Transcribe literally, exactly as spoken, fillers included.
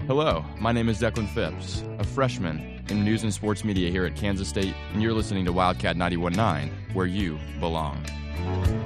Hello, my name is Declan Phipps, a freshman in news and sports media here at Kansas State, and you're listening to Wildcat ninety-one point nine, where you belong.